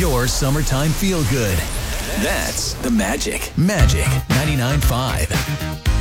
your summertime feel good. That's the Magic. Magic 99.5.